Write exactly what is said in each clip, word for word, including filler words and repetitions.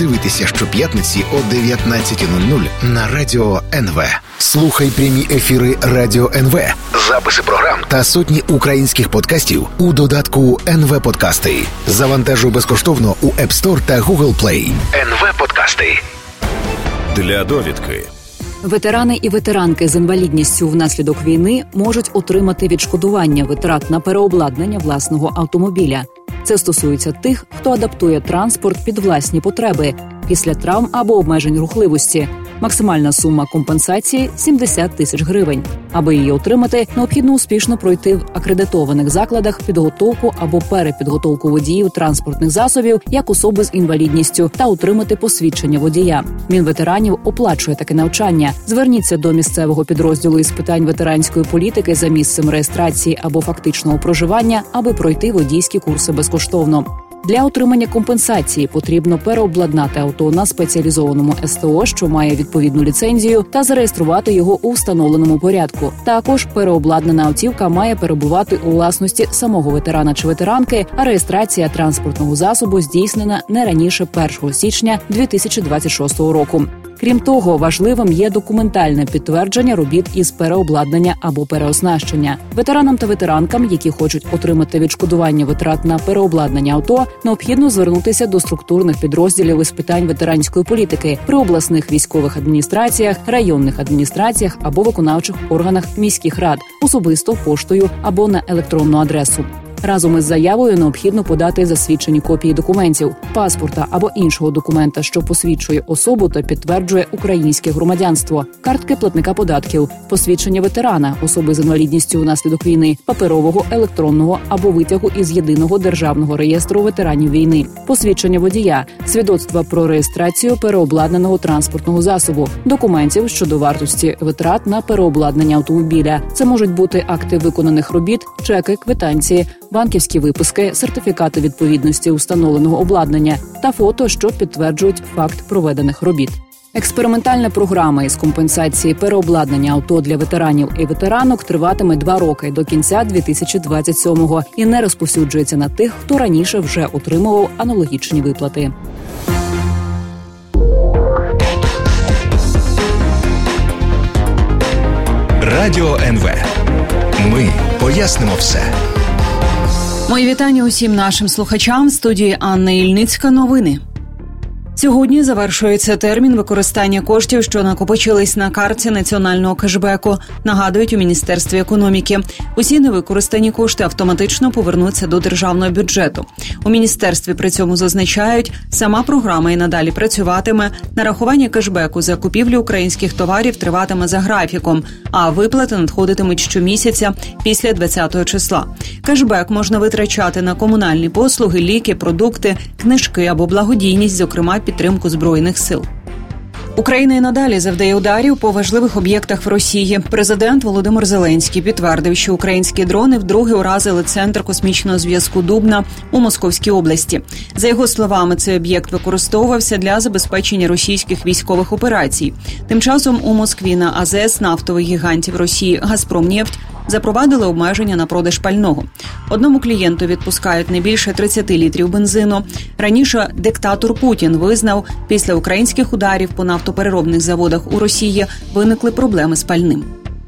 дивитися щоп'ятниці о дев'ятнадцята нуль нуль на Радіо ен ве. Слухай прямі ефіри Радіо ен ве, записи програм та сотні українських подкастів у додатку ен ве Подкасти. Завантажуй безкоштовно у App Store та Google Play. ен ве Подкасти. Для довідки. Ветерани і ветеранки з інвалідністю внаслідок війни можуть отримати відшкодування витрат на переобладнання власного автомобіля. Це стосується тих, хто адаптує транспорт під власні потреби після травм або обмежень рухливості. Максимальна сума компенсації – сімдесят тисяч гривень. Аби її отримати, необхідно успішно пройти в акредитованих закладах підготовку або перепідготовку водіїв транспортних засобів як особи з інвалідністю та отримати посвідчення водія. Мінветеранів оплачує таке навчання. Зверніться до місцевого підрозділу із питань ветеранської політики за місцем реєстрації або фактичного проживання, аби пройти водійські курси безкоштовно. Для отримання компенсації потрібно переобладнати авто на спеціалізованому ес те о, що має відповідну ліцензію, та зареєструвати його у встановленому порядку. Також переобладнана автівка має перебувати у власності самого ветерана чи ветеранки, а реєстрація транспортного засобу здійснена не раніше першого січня дві тисячі двадцять шостого року. Крім того, важливим є документальне підтвердження робіт із переобладнання або переоснащення. Ветеранам та ветеранкам, які хочуть отримати відшкодування витрат на переобладнання авто, необхідно звернутися до структурних підрозділів із питань ветеранської політики при обласних військових адміністраціях, районних адміністраціях або виконавчих органах міських рад, особисто поштою або на електронну адресу. Разом із заявою необхідно подати засвідчені копії документів, паспорта або іншого документа, що посвідчує особу та підтверджує українське громадянство, картки платника податків, посвідчення ветерана, особи з інвалідністю внаслідок війни, паперового, електронного або витягу із єдиного державного реєстру ветеранів війни, посвідчення водія, свідоцтва про реєстрацію переобладнаного транспортного засобу, документів щодо вартості витрат на переобладнання автомобіля. Це можуть бути акти виконаних робіт, чеки, квитанції, банківські виписки, сертифікати відповідності встановленого обладнання та фото, що підтверджують факт проведених робіт. Експериментальна програма із компенсації переобладнання авто для ветеранів і ветеранок триватиме два роки до кінця дві тисячі двадцять сьомого і не розповсюджується на тих, хто раніше вже отримував аналогічні виплати. Радіо ен ве. Ми пояснимо все. Мої вітання усім нашим слухачам. В студії Анна Ільницька. Новини. Сьогодні завершується термін використання коштів, що накопичились на картці національного кешбеку, нагадують у Міністерстві економіки. Усі невикористані кошти автоматично повернуться до державного бюджету. У Міністерстві при цьому зазначають, сама програма і надалі працюватиме, нарахування кешбеку за купівлю українських товарів триватиме за графіком, а виплати надходитимуть щомісяця після двадцятого числа. Кешбек можна витрачати на комунальні послуги, ліки, продукти, книжки або благодійність, зокрема підтримку Збройних сил. Україна і надалі завдає ударів по важливих об'єктах в Росії. Президент Володимир Зеленський підтвердив, що українські дрони вдруге уразили центр космічного зв'язку Дубна у Московській області. За його словами, цей об'єкт використовувався для забезпечення російських військових операцій. Тим часом у Москві на а зе ес нафтових гігантів Росії «Газпромнефть» запровадили обмеження на продаж пального. Одному клієнту відпускають не більше тридцять літрів бензину. Раніше диктатор Путін визнав, після українських ударів по нафтопереробних заводах у Росії виникли проблеми з пальним.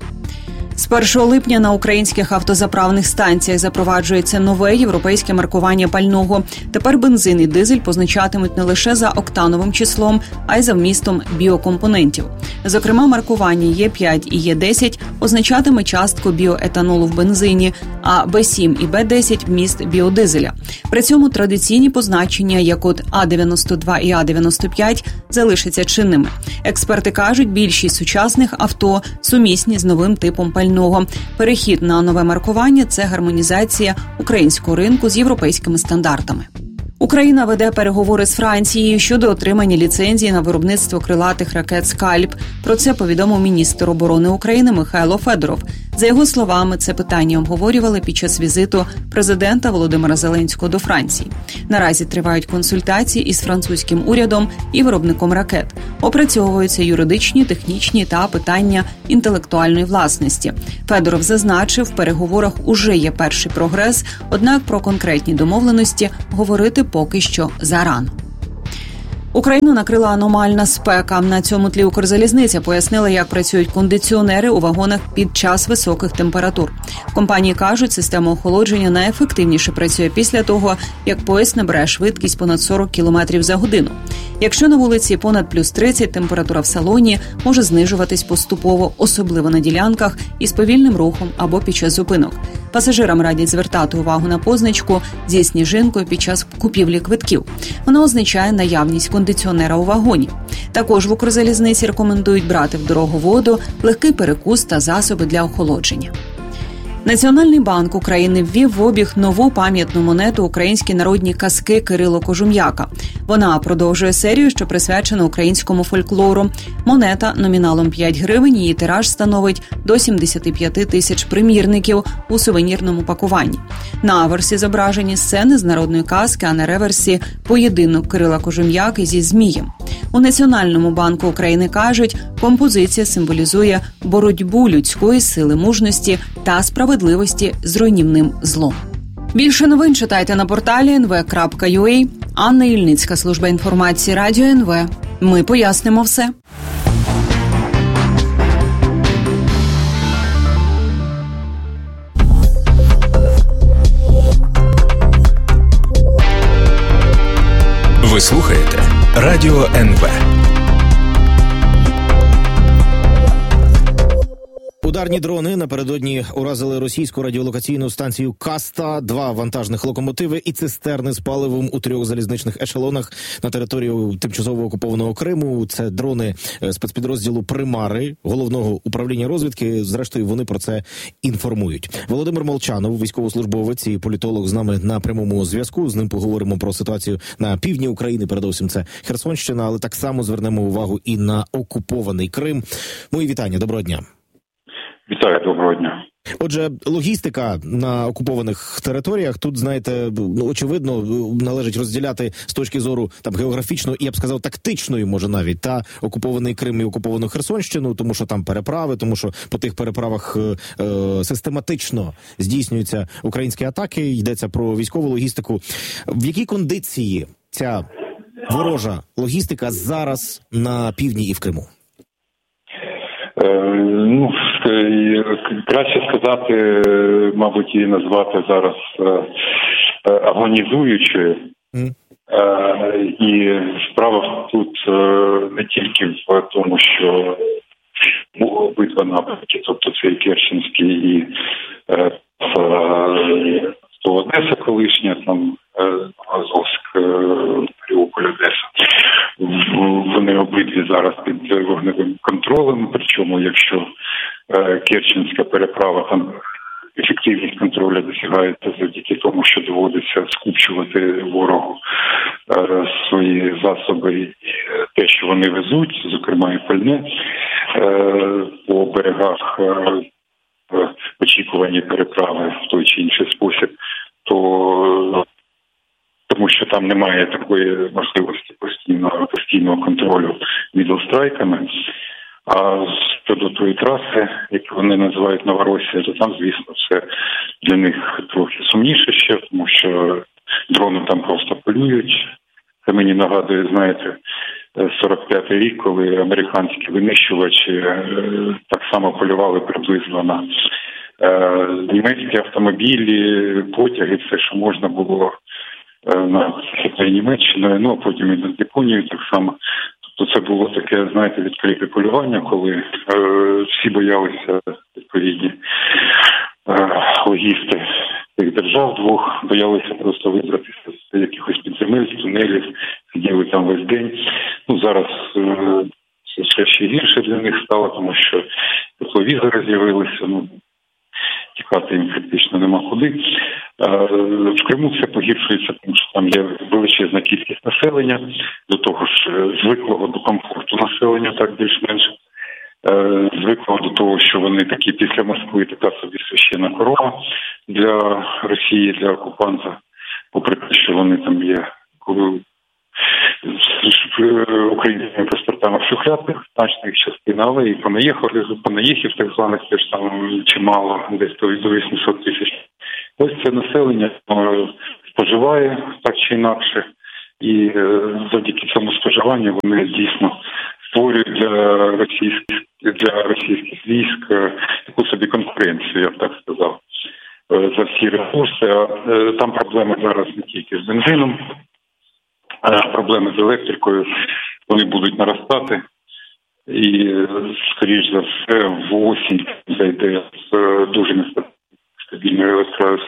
З першого липня на українських автозаправних станціях запроваджується нове європейське маркування пального. Тепер бензин і дизель позначатимуть не лише за октановим числом, а й за вмістом біокомпонентів. Зокрема, маркування Є п'ять і Є десять означатиме частку біоетанолу в бензині, а Б сім і Б десять – вміст біодизеля. При цьому традиційні позначення, як от А дев'яносто два і А дев'яносто п'ять, залишаться чинними. Експерти кажуть, більшість сучасних авто сумісні з новим типом пального. Перехід на нове маркування – це гармонізація українського ринку з європейськими стандартами. Україна веде переговори з Францією щодо отримання ліцензії на виробництво крилатих ракет «Скальп». Про це повідомив міністр оборони України Михайло Федоров. За його словами, це питання обговорювали під час візиту президента Володимира Зеленського до Франції. Наразі тривають консультації із французьким урядом і виробником ракет. Опрацьовуються юридичні, технічні та питання інтелектуальної власності. Федоров зазначив, в переговорах уже є перший прогрес, однак про конкретні домовленості говорити поки що зарано. Україну накрила аномальна спека. На цьому тлі Укрзалізниця пояснила, як працюють кондиціонери у вагонах під час високих температур. В компанії кажуть, система охолодження найефективніше працює після того, як поїзд набере швидкість понад сорок кілометрів за годину. Якщо на вулиці понад плюс тридцять, температура в салоні може знижуватись поступово, особливо на ділянках із повільним рухом або під час зупинок. Пасажирам радять звертати увагу на позначку зі сніжинкою під час купівлі квитків. Вона означає наявність кондиціонера у вагоні. Також в Укрзалізниці рекомендують брати в дорогу воду, легкий перекус та засоби для охолодження. Національний банк України ввів в обіг нову пам'ятну монету «Українські народні казки» Кирило Кожум'яка. Вона продовжує серію, що присвячена українському фольклору. Монета номіналом п'ять гривень, її тираж становить до сімдесят п'ять тисяч примірників у сувенірному пакуванні. На аверсі зображені сцени з народної казки, а на реверсі – поєдинок Кирила Кожум'яки зі Змієм. У Національному банку України кажуть, композиція символізує боротьбу людської сили, мужності та справедливості з руйнівним злом. Більше новин читайте на порталі ен ве крапка ю а. Анна Ільницька, служба інформації Радіо ен ве. Ми пояснимо все. Ви слухаєте Радіо ен ве. Ударні дрони напередодні уразили російську радіолокаційну станцію «Каста», два вантажних локомотиви і цистерни з паливом у трьох залізничних ешелонах на територію тимчасово окупованого Криму. Це дрони спецпідрозділу «Примари», головного управління розвідки. Зрештою, вони про це інформують. Володимир Молчанов, військовослужбовець і політолог, з нами на прямому зв'язку. З ним поговоримо про ситуацію на півдні України, передовсім це Херсонщина, але так само звернемо увагу і на окупований Крим. Мої вітання, доброго дня. Вітаю, доброго дня. Отже, логістика на окупованих територіях, тут, знаєте, ну, очевидно, належить розділяти з точки зору там географічної і, я б сказав, тактичної, може навіть, та окупований Крим і окуповану Херсонщину, тому що там переправи, тому що по тих переправах е, систематично здійснюються українські атаки, йдеться про військову логістику. В якій кондиції ця ворожа логістика зараз на півдні і в Криму? Е, ну, краще сказати, мабуть, її назвати зараз е, агонізуючою. Mm. Е, і справа тут е, не тільки в тому, що обидва напрямки, тобто це і Керченський, і е, Одеса колишня, там Азовськ, Маріуполь, Одеса. Вони обидві зараз під вогневим контролем, причому якщо е, Керченська переправа, там ефективність контролю досягається завдяки тому, що доводиться скупчувати ворогу е, свої засоби і те, що вони везуть, зокрема і пальне, е, по берегах е, в очікуванні переправи в той чи інший спосіб, то тому що там немає такої можливості постійного, постійного контролю мідлстрайками. А щодо тої траси, яку вони називають Новоросія, то там, звісно, все для них трохи сумніше ще, тому що дрони там просто полюють. Це мені нагадує, знаєте, сорок п'ятий рік, коли американські винищувачі так само полювали приблизно на німецькі автомобілі, потяги, все, що можна було на Західною Німеччиною, ну, а потім і на Японію так само. Тобто це було таке, знаєте, відкрите полювання, коли е, всі боялися, відповідні е, логісти тих держав двох, боялися просто вибратися з якихось підземель, з тунелів, сиділи там весь день. Ну, зараз е, це ще, ще гірше для них стало, тому що тепловізори з'явилися, ну, тікати їм фактично нема куди. В Криму це погіршується, тому що там є величезна кількість населення, до того ж звиклого до комфорту населення, так більш-менш, звиклого до того, що вони такі після Москви така собі священна корова для Росії, для окупанта, попри те, що вони там є українськими паспортами в шухлядках, значна їх частина, але і понаїхали, понаїхів так званих теж там чимало, десь до вісімсот тисяч. Ось це населення споживає так чи інакше і завдяки цьому споживанню вони дійсно створюють для російських, для російських військ таку собі конкуренцію, я б так сказав, за всі ресурси. А там проблеми зараз не тільки з бензином, а проблеми з електрикою, вони будуть наростати. І, скоріш за все, в осінь зайде з дуже нестабільною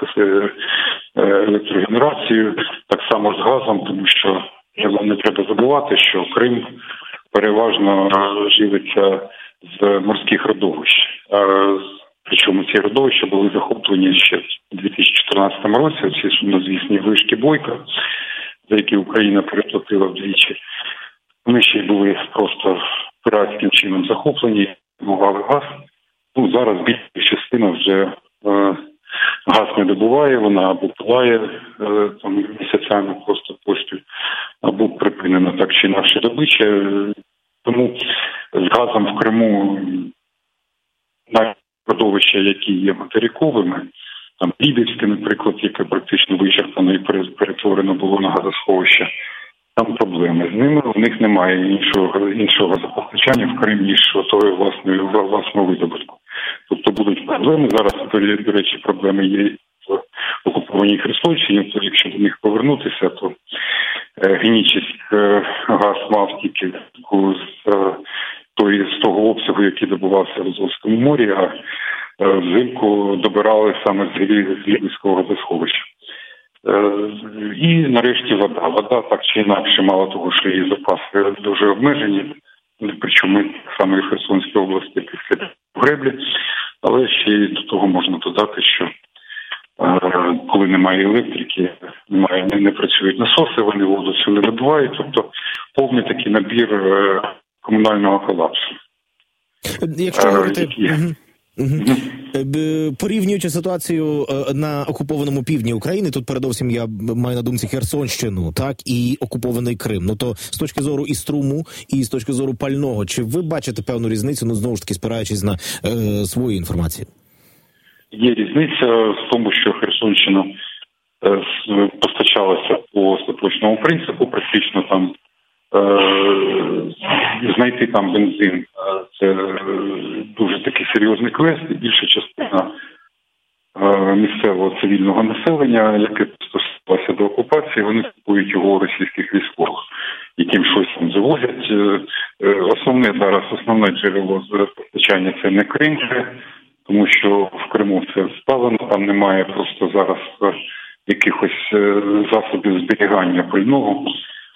електрогенерацією, так само з газом, тому що вам не треба забувати, що Крим переважно живиться з морських родовищ. Причому ці родовища були захоплені ще у дві тисячі чотирнадцятому році, ці сумнозвісні вишки Бойка, за які Україна переплатила вдвічі. Вони ще й були просто піратським чином захоплені, добували газ. Ну, зараз більша частина вже е, газ не добуває, вона або пилає е, там, місяцями просто поспіль, або припинена так чи інакше добича. Тому з газом в Криму навіть родовища, які є материковими, там Лібівське, наприклад, яке практично вичерпано і перетворено було на газосховище, там проблеми з ними, у них немає іншого іншого газопостачання в Кримі, ніж того власної власного видобутку. Тобто будуть проблеми. Зараз, до речі, проблеми є в окупованій Херсонщині, то якщо до них повернутися, то Генічеськ газ мав тільки з, той, з того обсягу, який добувався в Азовському морі, а взимку добирали саме з Лібівського газосховища. І нарешті вода. Вода так чи інакше, мало того, що її запаси дуже обмежені, причому саме в Херсонській області після греблі, але ще й до того можна додати, що коли немає електрики, немає, не, не працюють насоси, вони воду цю не видувають, тобто повний такий набір комунального колапсу. Якщо говорити... Угу. Порівнюючи ситуацію на окупованому півдні України, тут передовсім я маю на думці Херсонщину, так, і окупований Крим. Ну то з точки зору і струму, і з точки зору пального, чи ви бачите певну різницю, ну знову ж таки спираючись на е, свою інформацію? Є різниця в тому, що Херсонщина е, постачалася по остаточному принципу, практично там знайти там бензин – це дуже такий серйозний квест, і більша частина місцевого цивільного населення, яке стосувалося до окупації, вони купують його у російських військових, яким щось там завозять. Основне зараз, основне джерело постачання – це не Крим, тому що в Криму все спалено, там немає просто зараз якихось засобів зберігання пального.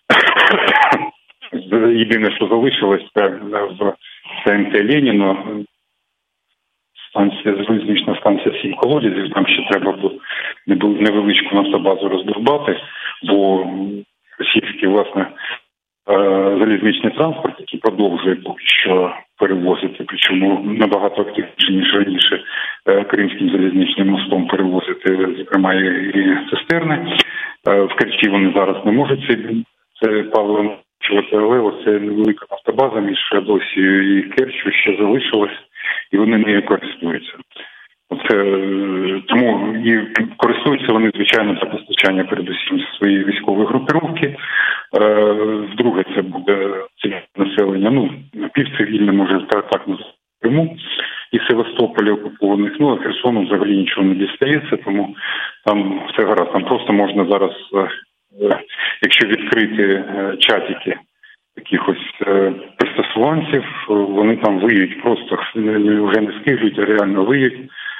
Єдине, що залишилось, це в ЦМТ Леніна, станція, залізнична станція «Сім колодязів», там ще треба було невеличку нафтобазу роздовбати, бо російський, власне, залізничний транспорт, який продовжує поки що перевозити, причому набагато активніше, ніж раніше, Кримським залізничним мостом перевозити, зокрема, і цистерни. В Керчі вони зараз не можуть це, це паливо, але це невелика нафтобаза між Феодосією і Керчью ще залишилась, і вони нею користуються. Це, тому і користуються вони, звичайно, за постачання передусім своєї військової групіровки. Вдруге, це буде цивільне населення, ну, напівцивільне, може так назвати, Криму і Севастополя окупованих. Ну, а Херсону взагалі нічого не дістається, тому там все гаразд. Там просто можна зараз, якщо відкрити чатики якихось пристосуванців, вони там виють, просто вже не скиглють, а реально виють.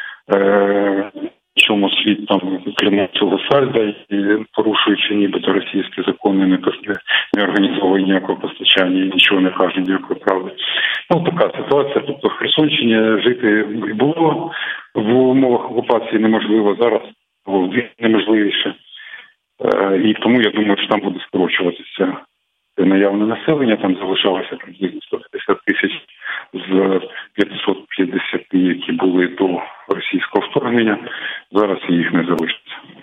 Чому світ там клянуть цього сальда, і порушуючи нібито російські закони, не, не організовує ніякого постачання і нічого не каже, ніякої правди. Ну, така ситуація. Тобто в Херсонщині жити було в умовах окупації неможливо, зараз неможливіше. І тому я думаю, що там буде скорочуватися наявне населення, там залишалося приблизно сто п'ятдесят тисяч з п'ятсот п'ятдесят, які були до російського вторгнення, зараз їх не залишиться.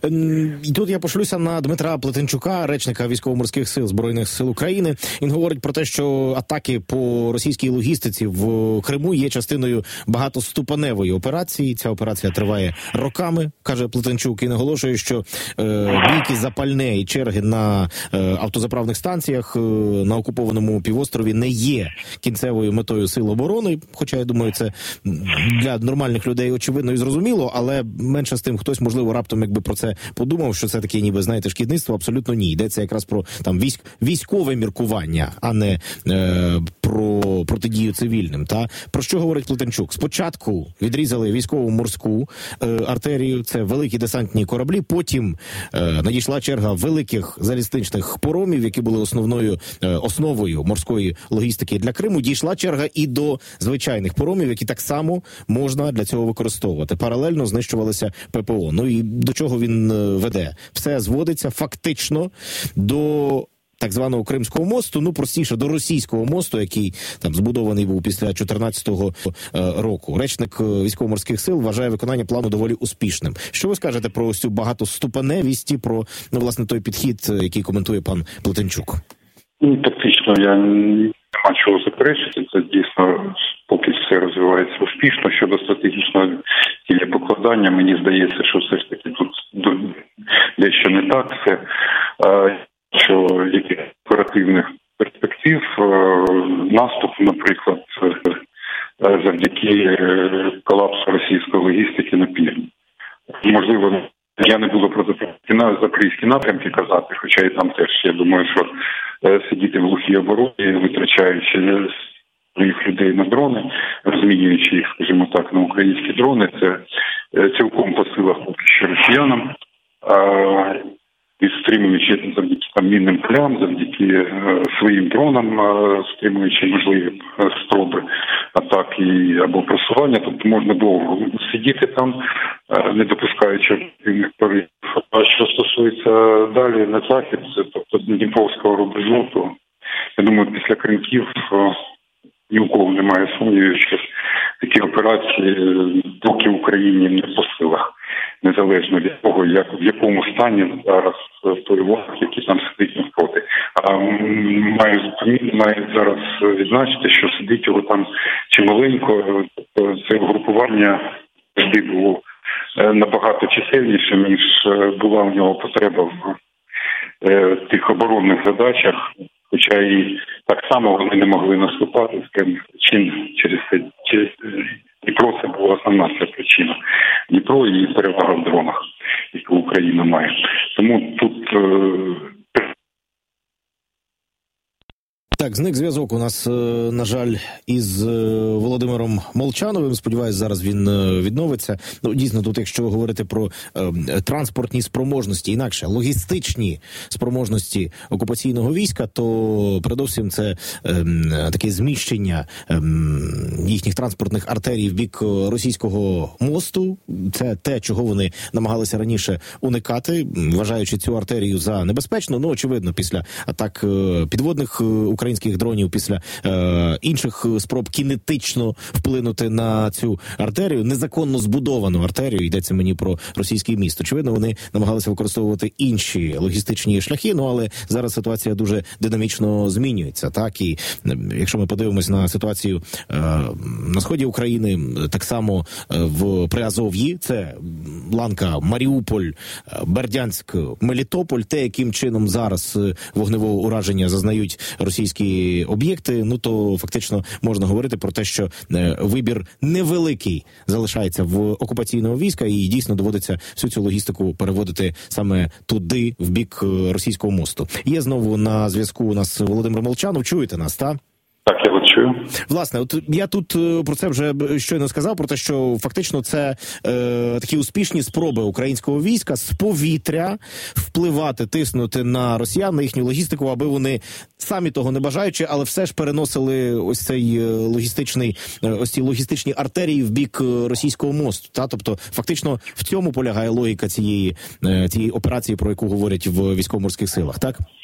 І тут я пошлюся на Дмитра Плетенчука, речника Військово-морських сил Збройних сил України. Він говорить про те, що атаки по російській логістиці в Криму є частиною багатоступеневої операції. Ця операція триває роками, каже Плетенчук, і наголошує, що е, бійки запальне і черги на е, автозаправних станціях е, на окупованому півострові не є кінцевою метою сил оборони, хоча, я думаю, це для нормальних людей очевидно і зрозуміло, але менше з тим, хтось, можливо, раптом якби про це подумав, що це таке ніби, знаєте, шкідництво, абсолютно ні. Йдеться якраз про там військ, військове міркування, а не е, про протидію цивільним. Та про що говорить Плетенчук? Спочатку відрізали військово-морську е, артерію, це великі десантні кораблі, потім е, надійшла черга великих залізничних поромів, які були основною е, основою морської логістики для Криму. Дійшла черга і до звичайних поромів, які так само можна для цього використовувати. Паралельно знищувалися ППО. Ну і до чого він веде? Все зводиться фактично до так званого Кримського мосту, ну простіше, до російського мосту, який там збудований був після чотирнадцятого року. Речник Військово-морських сил вважає виконання плану доволі успішним. Що ви скажете про ось цю багатоступеневість і про, ну, власне, той підхід, який коментує пан Плетенчук? Ну, тактично я не маю чого заперечити. Це дійсно поки все розвивається успішно. Щодо стратегічного тіля покладання, мені здається, що все ж таки тут дещо не так все. Що яких оперативних перспектив наступ, наприклад, завдяки колапсу російської логістики на півдні. Можливо, я не буду про запорізькі напрямки казати, хоча і там теж, я думаю, що сидіти в глухій обороні, витрачаючи своїх людей на дрони, розмінюючи їх, скажімо так, на українські дрони, це цілком по силах поки що росіянам. І стримуючи завдяки там мінним полям, завдяки е, своїм дронам, е, стримуючи можливі е, спроби атаки або просування, тобто можна довго сидіти там, е, не допускаючи активних поривів. А що стосується далі на захід, це, тобто Дніпровського рубежу, то я думаю, після Кримків е, ні у кого немає сумнівів, що такі операції доки Україні не по силах. Незалежно від того, як в якому стані зараз той ворог, який там сидить навпроти. А маю маю зараз відзначити, що сидить його там чималенько. Це угрупування завжди було набагато чисельніше, ніж була в нього потреба в тих оборонних задачах. Хоча і так само вони не могли наступати з певних причин через це. Через Дніпро це була основна ця причина. Дніпро і перевага в дронах, яку Україна має. Тому тут... Так, зник зв'язок у нас, на жаль, із Володимиром Молчановим. Сподіваюсь, зараз він відновиться. Ну, дійсно, тут, якщо говорити про е, транспортні спроможності, інакше, логістичні спроможності окупаційного війська, то передовсім це е, таке зміщення е, їхніх транспортних артерій в бік російського мосту. Це те, чого вони намагалися раніше уникати, вважаючи цю артерію за небезпечну. Ну, очевидно, після атак підводних українських українських дронів, після е, інших спроб кінетично вплинути на цю артерію, незаконно збудовану артерію, йдеться мені про російський міст. Очевидно, вони намагалися використовувати інші логістичні шляхи, ну але зараз ситуація дуже динамічно змінюється, так, і якщо ми подивимось на ситуацію е, на сході України, так само е, в Приазов'ї, це ланка Маріуполь, Бердянськ, Мелітополь, те, яким чином зараз вогневого ураження зазнають російські об'єкти, ну то фактично можна говорити про те, що е, вибір невеликий залишається в окупаційного війська, і дійсно доводиться всю цю логістику переводити саме туди, в бік російського мосту. Є знову на зв'язку у нас Володимир Молчанов. Чуєте нас, так? Так, я вас чую. Власне, от я тут про це вже щойно сказав, про те, що фактично це е, такі успішні спроби українського війська з повітря впливати, тиснути на росіян, на їхню логістику, аби вони самі того не бажаючи, але все ж переносили ось цей логістичний, ось ці логістичні артерії в бік російського мосту. Та? Тобто, фактично, в цьому полягає логіка цієї, цієї операції, про яку говорять в військово-морських силах, так?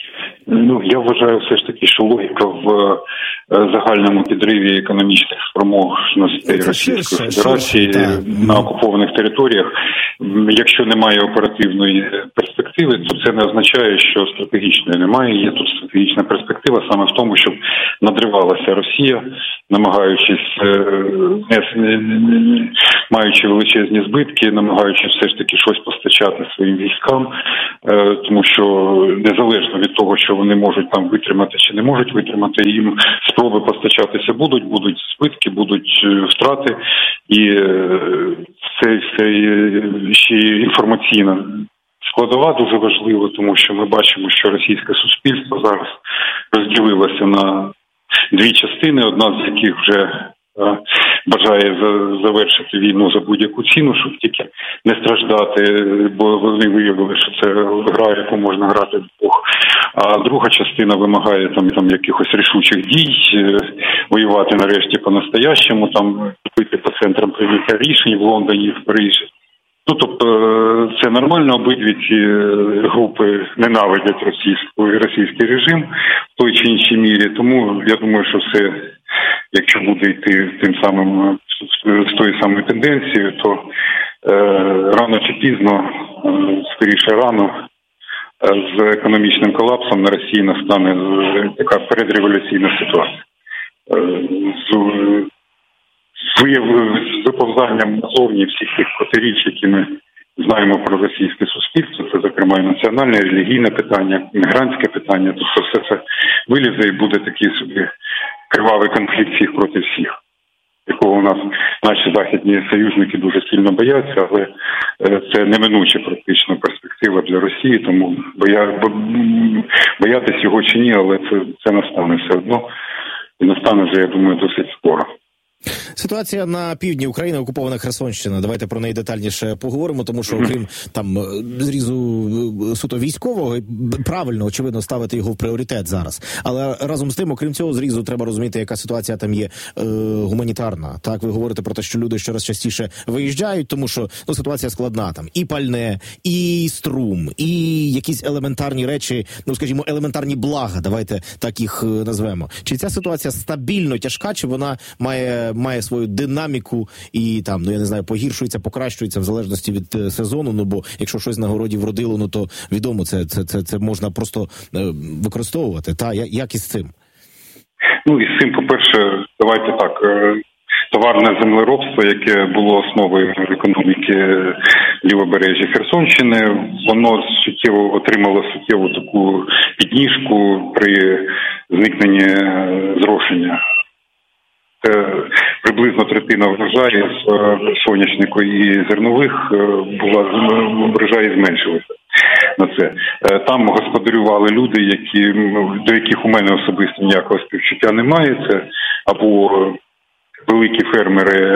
Ну, я вважаю все ж таки, що логіка в загальному підриві економічних спроможностей це Російської ширше, Федерації ширше, на окупованих територіях, якщо немає оперативної перспективи, то це не означає, що стратегічної немає. Є тут стратегічна перспектива саме в тому, щоб надривалася Росія, намагаючись, не, маючи величезні збитки, намагаючись все ж таки щось постачати своїм військам, тому що незалежно від того, що вони можуть там витримати чи не можуть витримати, їм спроби постачатися будуть, будуть збитки, будуть втрати, і це все ще інформаційна складова дуже важлива, тому що ми бачимо, що російське суспільство зараз розділилося на дві частини, одна з яких вже бажає завершити війну за будь-яку ціну, щоб тільки не страждати, бо вони виявили, що це гра, яку можна грати вдвох. А друга частина вимагає там, там якихось рішучих дій, воювати нарешті по-настоящему, там бити по центрам прийняття рішень в Лондоні, в Парижі. Ну, тобто, це нормально, обидві ці групи ненавидять російську, російський режим в той чи іншій мірі, тому я думаю, що все, якщо буде йти тим самим, з тою самою тенденцією, то е, рано чи пізно, е, скоріше рано, е, з економічним колапсом на Росії настане така передреволюційна ситуація. Е, з, з виповзанням назовні всіх тих протиріч, які ми знаємо про російське суспільство, це, зокрема, і національне, і релігійне питання, мігрантське питання, тобто все це вилізе і буде такий собі кривавий конфлікт всіх проти всіх, якого у нас наші західні союзники дуже сильно бояться, але це неминуча практично перспектива для Росії, тому боя... боятись його чи ні, але це, це настане все одно, і настане вже, я думаю, досить скоро. Ситуація на півдні України, окупована Херсонщина. Давайте про неї детальніше поговоримо, тому що, окрім там зрізу суто військового, правильно, очевидно, ставити його в пріоритет зараз. Але разом з тим, окрім цього зрізу, треба розуміти, яка ситуація там є е, гуманітарна. Так, ви говорите про те, що люди щораз частіше виїжджають, тому що ну, ситуація складна там. І пальне, і струм, і якісь елементарні речі, ну, скажімо, елементарні блага, давайте так їх назвемо. Чи ця ситуація стабільно тяжка, чи вона має має свою динаміку і там, ну я не знаю, погіршується, покращується в залежності від е, сезону, ну бо якщо щось на городі вродило, ну то відомо, це, це, це, це можна просто е, використовувати. Та як із цим? Ну, із цим, по-перше, давайте так, е, товарне землеробство, яке було основою економіки лівобережжя Херсонщини, воно суттєво отримало суттєву таку підніжку при зникненні зрошення. Приблизно третина врожаю з соняшнику і зернових була врожаї зменшилися на це. Там господарювали люди, які до яких у мене особисто ніякого співчуття немає. Це або великі фермери,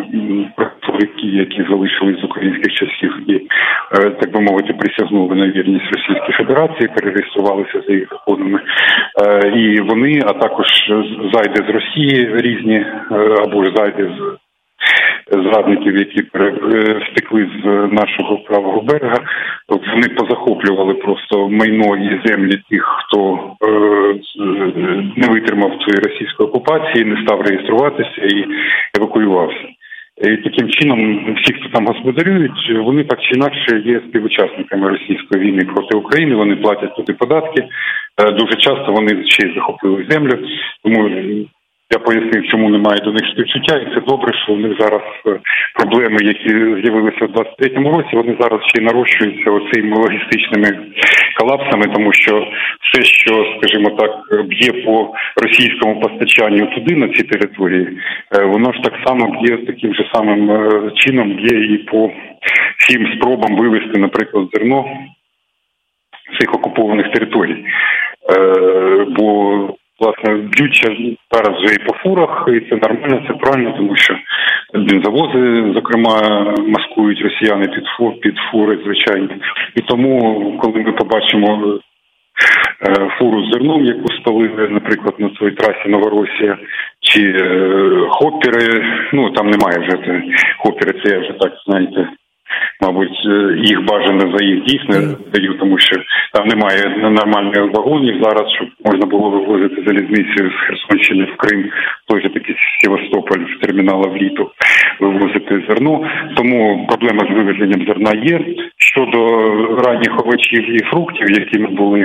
які залишились з українських часів і, так би мовити, присягнули на вірність Російській Федерації, перереєструвалися за їх законами. І вони, а також зайди з Росії різні, або ж зайди з зрадників, які втекли з нашого правого берега, вони позахоплювали просто майно і землі тих, хто не витримав цієї російської окупації, не став реєструватися і евакуювався. І таким чином всі, хто там господарюють, вони так чи інакше є співучасниками російської війни проти України, вони платять туди податки, дуже часто вони ще й захопили землю, тому я пояснив, чому немає до них співчуття, і це добре, що у них зараз проблеми, які з'явилися в двадцять третьому році, вони зараз ще й нарощуються оцими логістичними колапсами, тому що все, що, скажімо так, б'є по російському постачанню туди, на ці території, воно ж так само б'є таким же самим чином, б'є і по всім спробам вивезти, наприклад, зерно з цих окупованих територій. Бо власне, б'ються зараз вже і по фурах, і це нормально, це правильно, тому що бензовози, зокрема, маскують росіяни під фур, під фури, звичайно. І тому, коли ми побачимо фуру з зерном, яку спалили, наприклад, на своїй трасі Новоросія, чи хоппери, ну, там немає вже це, хоппери, це я вже так, знаєте, мабуть, їх бажано за їх дійсно дають, тому що там немає нормальних вагонів зараз, щоб можна було вивозити залізницею з Херсонщини в Крим, той же такий Севастополь в термінала в літо вивозити зерно. Тому проблема з вивезенням зерна є. Щодо ранніх овочів і фруктів, якими були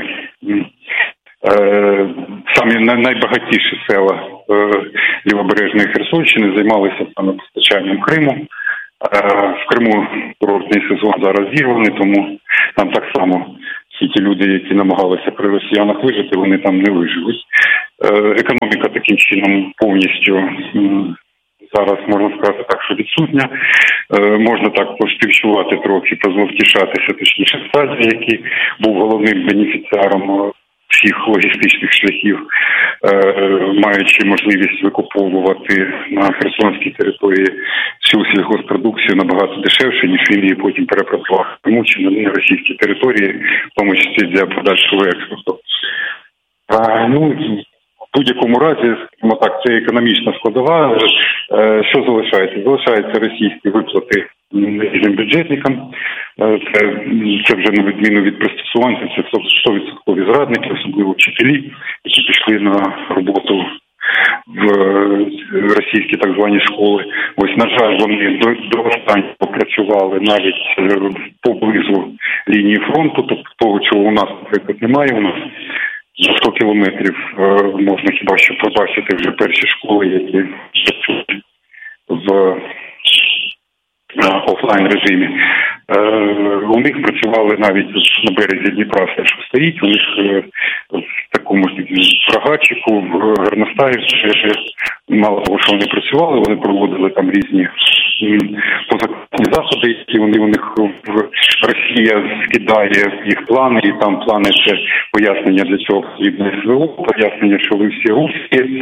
е, самі найбагатіші села е, лівобережної Херсонщини, займалися саме постачанням Криму. В Криму курортний сезон зараз зірваний, тому там так само всі ті люди, які намагалися при росіянах вижити, вони там не виживуть. Економіка таким чином повністю зараз, можна сказати так, що відсутня. Можна так поспівчувати трохи, позловтішатися, точніше, Стадія, який був головним бенефіціаром всіх логістичних шляхів, маючи можливість викуповувати на херсонській території всю сільгоспродукцію набагато дешевше, ніж він її потім перепродавав тому чи на російській території, в тому числі для подальшого експорту. А, ну, в будь-якому разі, скажімо так, це економічна складова. Що залишається? Залишаються російські виплати різним бюджетникам. Це, це вже на відміну від пристосувань, це сто відсотків зрадники, особливо вчителі, які пішли на роботу в російські так звані школи. Ось, на жаль, вони до, до останнього попрацювали навіть поблизу лінії фронту, тобто того, чого у нас, наприклад, немає. У нас за сто кілометрів можна хіба що побачити вже перші школи, які працюють в офлайн режимі. У них працювали навіть на березі Дніпра, все, що стоїть. У них в такому ж Рогачику, в Горностаївці, мало того, що вони працювали, вони проводили там різні позаконні заходи, які вони у них Росія скидає їх плани, і там плани – це пояснення, для чого потрібно СВО, пояснення, що ви всі русські.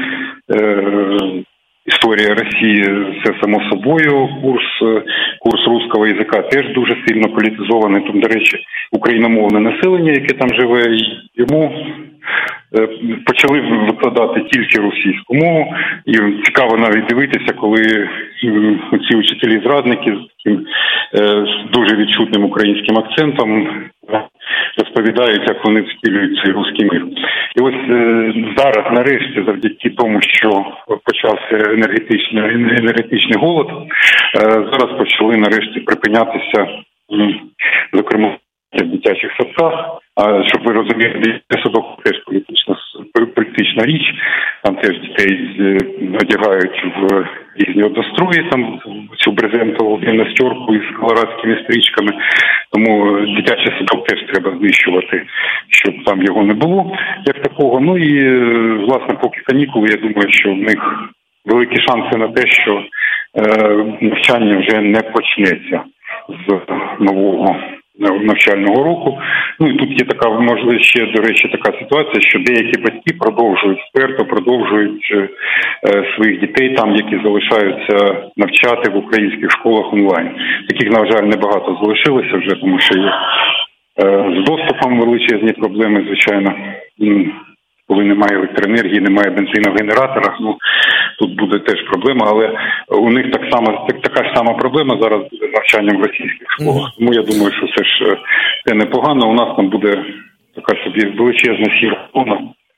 Історія Росії – це само собою, курс, курс руського язика теж дуже сильно політизований. Там, до речі, україномовне населення, яке там живе, йому почали викладати тільки російську мову. І цікаво навіть дивитися, коли ці учителі-зрадники з таким дуже відчутним українським акцентом розповідають, як вони втілюють цей русський мир. І ось зараз, нарешті, завдяки тому, що почався енергетичний, енергетичний голод, зараз почали нарешті припинятися, зокрема, в дитячих садках. А щоб ви розуміли, дитячий садок теж політична, політична річ. Там теж дітей одягають в різні однострої, там цю брезентову гімнастерку із колорадськими стрічками. Тому дитячий садок теж треба знищувати, щоб там його не було, як такого. Ну і, власне, поки канікули, я думаю, що в них великі шанси на те, що е, навчання вже не почнеться з нового навчального року. Ну і тут є така, можливо, ще, до речі, така ситуація, що деякі батьки продовжують вперто, продовжують е, своїх дітей там, які залишаються навчати в українських школах онлайн. Таких, на жаль, небагато залишилося вже, тому що є е, з доступом величезні проблеми, звичайно. Коли немає електроенергії, немає бензину в генераторах, ну, тут буде теж проблема, але у них так само, так, така ж сама проблема зараз буде навчанням в російських школах. Тому я думаю, що це ж це непогано. У нас там буде така собі величезна сіра зона,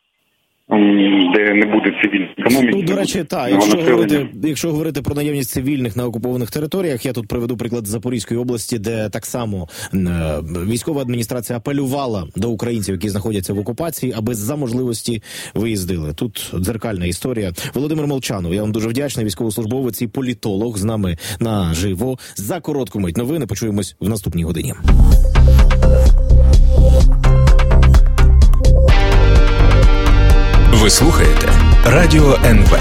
де не буде цивільної економіки. Ну, до речі, так, якщо говорити, якщо говорити про наявність цивільних на окупованих територіях, я тут приведу приклад Запорізької області, де так само е, військова адміністрація апелювала до українців, які знаходяться в окупації, аби за можливості виїздили. Тут дзеркальна історія. Володимир Молчанов, я вам дуже вдячний, військовослужбовець і політолог, з нами наживо. За коротку мить новини почуємось в наступній годині. Ви слухаєте Радіо ен ве.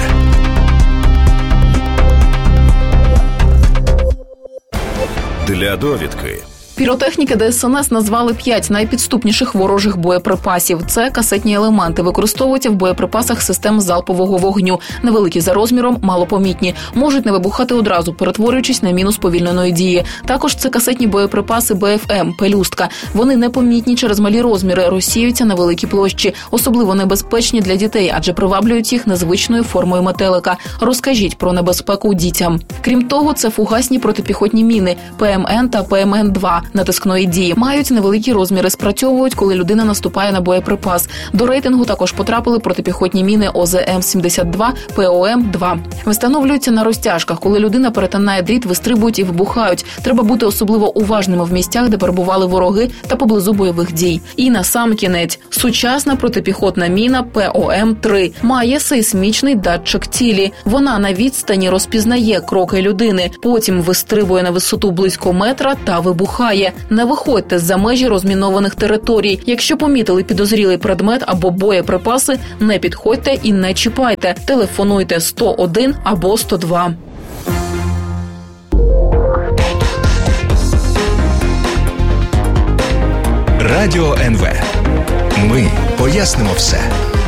Для довідки. Піротехніки Де Ес Ен Ес назвали п'ять найпідступніших ворожих боєприпасів. Це касетні елементи, використовуються в боєприпасах систем залпового вогню. Невеликі за розміром, малопомітні. Можуть не вибухати одразу, перетворюючись на міну сповільненої дії. Також це касетні боєприпаси Бе Еф Ем, пелюстка. Вони непомітні через малі розміри, розсіюються на великій площі. Особливо небезпечні для дітей, адже приваблюють їх незвичною формою метелика. Розкажіть про небезпеку дітям. Крім того, це фугасні протипіхотні міни Пе Ем Ен та Пе Ем Ен два натискної дії. Мають невеликі розміри, спрацьовують, коли людина наступає на боєприпас. До рейтингу також потрапили протипіхотні міни О Зе Ем сімдесят два, Пе О Ем два. Встановлюються на розтяжках. Коли людина перетинає дріт, вистрибують і вибухають. Треба бути особливо уважними в місцях, де перебували вороги та поблизу бойових дій. І на сам кінець. Сучасна протипіхотна міна Пе О Ем три має сейсмічний датчик цілі. Вона на відстані розпізнає кроки людини, потім вистрибує на висоту близько метра та вибухає. Не виходьте за межі розмінованих територій. Якщо помітили підозрілий предмет або боєприпаси, не підходьте і не чіпайте. Телефонуйте сто один або сто два. Радіо ен ве. Ми пояснимо все.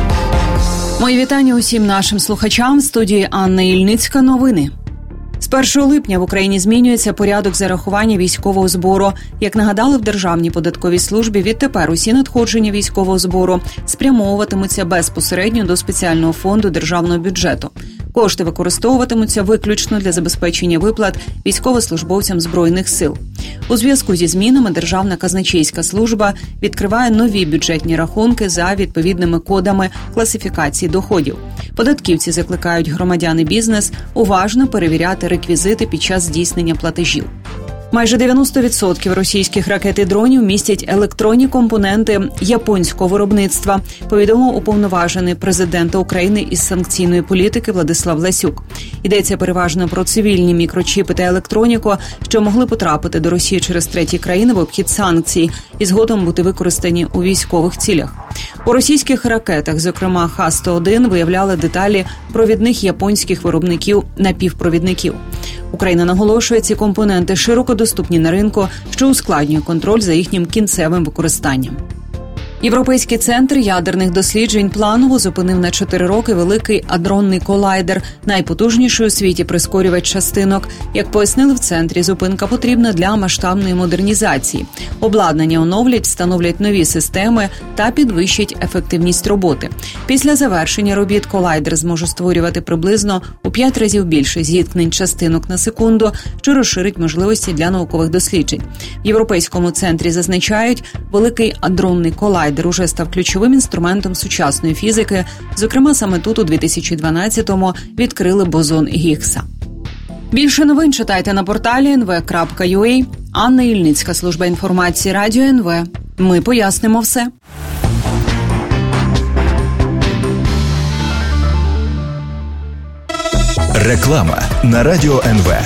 Мої вітання усім нашим слухачам. В студії Анна Ільницька. Новини. З першого липня в Україні змінюється порядок зарахування військового збору. Як нагадали в Державній податковій службі, відтепер усі надходження військового збору спрямовуватимуться безпосередньо до спеціального фонду державного бюджету. Кошти використовуватимуться виключно для забезпечення виплат військовослужбовцям Збройних сил. У зв'язку зі змінами Державна казначейська служба відкриває нові бюджетні рахунки за відповідними кодами класифікації доходів. Податківці закликають громадян і бізнес уважно перевіряти реквізити під час здійснення платежів. Майже дев'яносто відсотків російських ракет і дронів містять електронні компоненти японського виробництва, повідомив уповноважений президента України із санкційної політики Владислав Ласюк. Йдеться переважно про цивільні мікрочіпи та електроніку, що могли потрапити до Росії через треті країни в обхід санкцій і згодом бути використані у військових цілях. У російських ракетах, зокрема Ха сто один, виявляли деталі провідних японських виробників напівпровідників. Україна наголошує, ці компоненти широко доступні на ринку, що ускладнює контроль за їхнім кінцевим використанням. Європейський центр ядерних досліджень планово зупинив на чотири роки великий адронний колайдер, найпотужніший у світі прискорювач частинок. Як пояснили в центрі, зупинка потрібна для масштабної модернізації. Обладнання оновлять, встановлять нові системи та підвищать ефективність роботи. Після завершення робіт колайдер зможе створювати приблизно у п'ять разів більше зіткнень частинок на секунду, що розширить можливості для наукових досліджень. В Європейському центрі зазначають, великий адронний колайдер уже став ключовим інструментом сучасної фізики. Зокрема, саме тут у дві тисячі дванадцятому відкрили бозон Гіггса. Більше новин читайте на порталі ен ве крапка ю а. Анна Ільницька, служба інформації Радіо ен ве. Ми пояснимо все. Реклама на Радіо ен ве.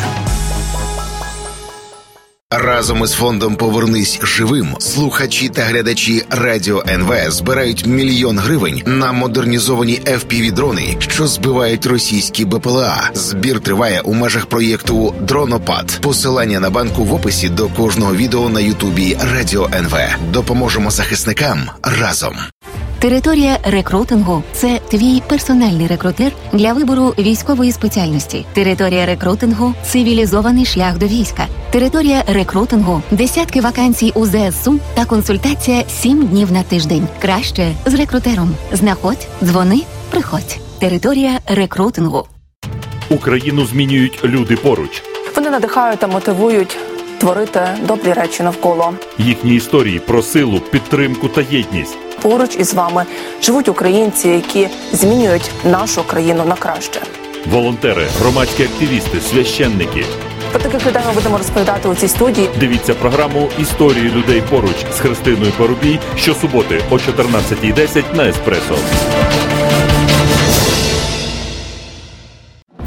Разом із фондом «Повернись живим» слухачі та глядачі Радіо ен ве збирають мільйон гривень на модернізовані еф пі ві-дрони, що збивають російські Бе Пе Еле А. Збір триває у межах проєкту «Дронопад». Посилання на банку в описі до кожного відео на Ютубі Радіо ен ве. Допоможемо захисникам разом. Територія рекрутингу – це твій персональний рекрутер для вибору військової спеціальності. Територія рекрутингу – цивілізований шлях до війська. Територія рекрутингу – десятки вакансій у зе ес у та консультація сім днів на тиждень. Краще з рекрутером. Знаходь, дзвони, приходь. Територія рекрутингу. Україну змінюють люди поруч. Вони надихають та мотивують творити добрі речі навколо. Їхні історії про силу, підтримку та єдність. Поруч із вами живуть українці, які змінюють нашу країну на краще. Волонтери, громадські активісти, священники. Про таких людей ми будемо розповідати у цій студії. Дивіться програму «Історії людей поруч» з Христиною Парубій щосуботи о чотирнадцятій десять на Еспресо.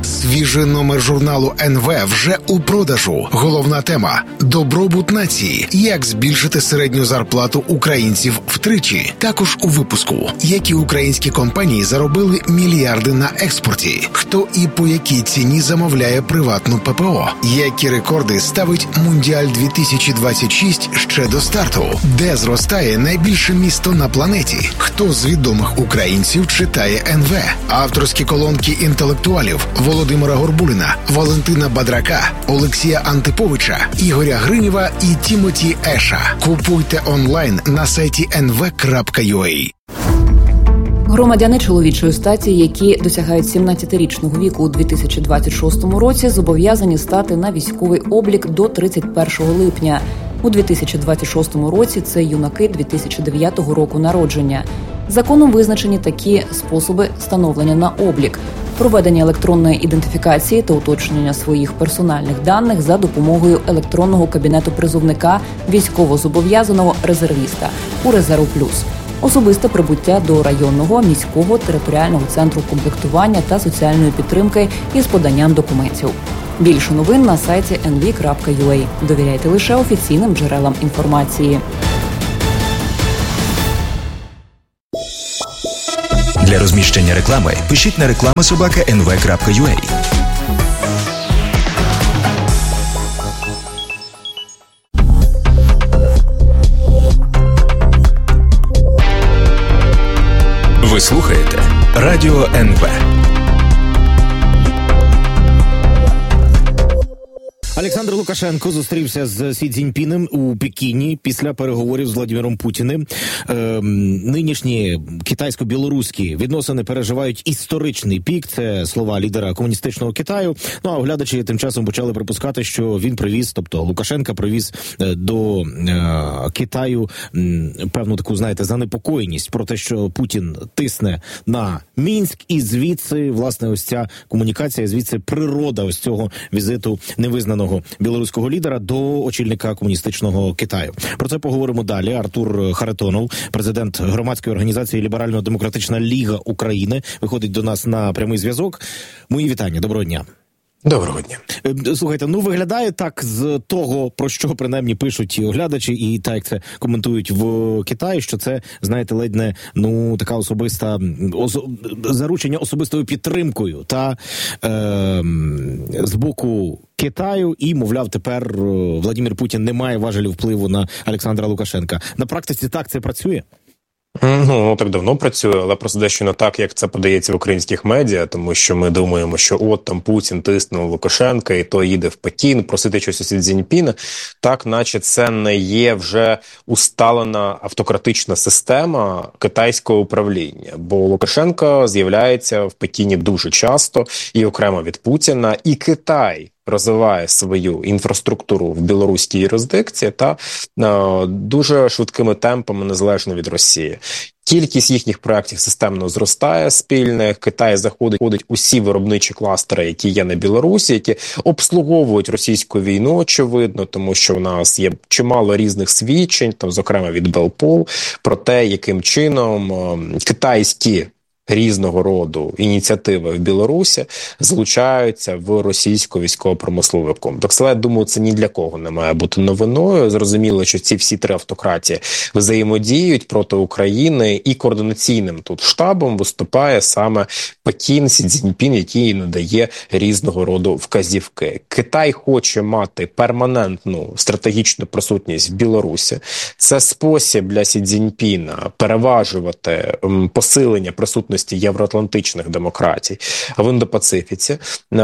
Свіжий номер журналу ен ве вже у продажу. Головна тема – добробут нації. Як збільшити середню зарплату українців втричі. Також у випуску – які українські компанії заробили мільярди на експорті. Хто і по якій ціні замовляє приватну ППО. Які рекорди ставить Мундіаль дві тисячі двадцять шість ще до старту. Де зростає найбільше місто на планеті. Хто з відомих українців читає ен ве. Авторські колонки інтелектуалів Володимира Горбуліна, Валентина Бадрака, Олексія Антиповича, Ігоря Гринєва і Тімоті Еша. Купуйте онлайн на сайті ен ве крапка ю а. Громадяни чоловічої статі, які досягають сімнадцятирічного віку у дві тисячі двадцять шостому році, зобов'язані стати на військовий облік до тридцять першого липня. У дві тисячі двадцять шостому році це юнаки дві тисячі дев'ятого року народження. Законом визначені такі способи становлення на облік: проведення електронної ідентифікації та уточнення своїх персональних даних за допомогою електронного кабінету призовника військовозобов'язаного резервіста у «Резерв плюс», особисте прибуття до районного, міського, територіального центру комплектування та соціальної підтримки із поданням документів. Більше новин на сайті ен ве крапка ю а. Довіряйте лише офіційним джерелам інформації. Для розміщення реклами пишіть на реклама собака ен ве крапка ю а. Ви слухаєте Радіо ен ве. Олександр Лукашенко зустрівся з Сі Цзіньпінем у Пекіні після переговорів з Владимиром Путіним. Е, нинішні китайсько-білоруські відносини переживають історичний пік. Це слова лідера комуністичного Китаю. Ну, а оглядачі тим часом почали припускати, що він привіз, тобто Лукашенка привіз до е, Китаю м, певну таку, знаєте, занепокоєність про те, що Путін тисне на Мінськ, і звідси, власне, ось ця комунікація, звідси природа ось цього візиту невизнаного білоруського лідера до очільника комуністичного Китаю. Про це поговоримо далі. Артур Харитонов, президент громадської організації Ліберально-демократична Ліга України, виходить до нас на прямий зв'язок. Мої вітання. Доброго дня. Доброго дня. Слухайте, ну виглядає так з того, про що принаймні пишуть і оглядачі, і так як це коментують в Китаї, що це, знаєте, ледь не, ну, така особиста, ос, заручення особистою підтримкою та е, з боку Китаю, і, мовляв, тепер Владимир Путін не має важелів впливу на Олександра Лукашенка. На практиці так це працює? Ну, так давно працює, але просто дещо не так, як це подається в українських медіа, тому що ми думаємо, що от там Путін тиснув Лукашенка, і то їде в Пекін просити щось у Сі Цзіньпіна. Так, наче це не є вже усталена автократична система китайського управління, бо Лукашенко з'являється в Пекіні дуже часто, і окремо від Путіна, і Китай розвиває свою інфраструктуру в білоруській юрисдикції та е, дуже швидкими темпами, незалежно від Росії. Кількість їхніх проєктів системно зростає спільних. Китай заходить ходить усі виробничі кластери, які є на Білорусі, які обслуговують російську війну, очевидно, тому що в нас є чимало різних свідчень, там, зокрема від Белпол, про те, яким чином е, китайські різного роду ініціативи в Білорусі залучаються в російську військово-промисловий комплекс. Але, я думаю, це ні для кого не має бути новиною. Зрозуміло, що ці всі три автократії взаємодіють проти України, і координаційним тут штабом виступає саме Пекін, Сі Цзіньпін, який надає різного роду вказівки. Китай хоче мати перманентну стратегічну присутність в Білорусі. Це спосіб для Сі Цзіньпіна переважувати посилення присутності євроатлантичних демократій в Індопацифіці.